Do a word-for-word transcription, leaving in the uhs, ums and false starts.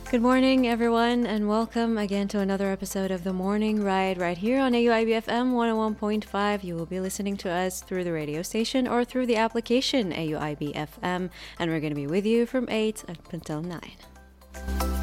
Good morning, everyone, and welcome again to another episode of The Morning Ride right here on A U I B F M one oh one point five. You will be listening to us through the radio station or through the application A U I B F M, and we're going to be with you from eight up until nine.